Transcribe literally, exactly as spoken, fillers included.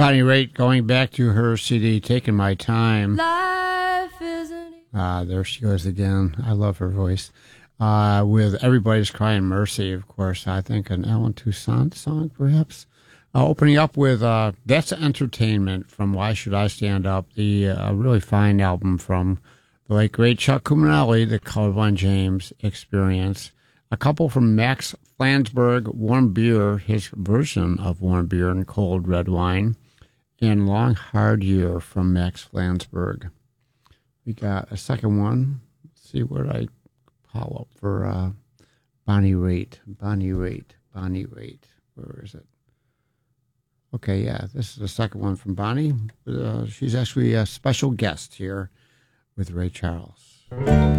Bonnie Raitt going back to her C D, Taking My Time. Life isn't Ah, there she goes again. I love her voice. Uh, with Everybody's Crying Mercy, of course. I think an Alan Toussaint song, perhaps. Uh, opening up with uh, That's Entertainment from Why Should I Stand Up, the uh, really fine album from the late great Chuck Cuminelli, the Colorblind James Experience. A couple from Max Flansburgh, Warm Beer, his version of Warm Beer and Cold Red Wine, and Long Hard Year from Max Flansburgh. We got a second one. Let's see where I call up for uh, Bonnie Raitt. Bonnie Raitt. Bonnie Raitt. Where is it? Okay, yeah, this is the second one from Bonnie. Uh, she's actually a special guest here with Ray Charles.